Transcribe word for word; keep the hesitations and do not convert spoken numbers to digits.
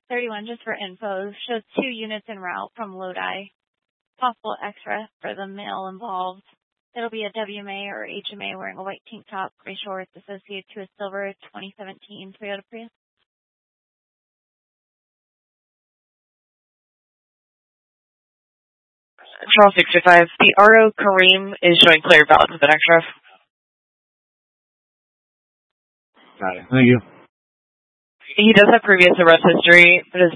thirty-one, just for info, shows two units en route from Lodi. Possible extra for the male involved. It'll be a W M A or H M A wearing a white tank top, gray shorts, associated to a silver twenty seventeen Toyota Prius. Charles sixty-five, the R O Kareem is showing clear valid with an extra. Got it. Thank you. He does have previous arrest history, but his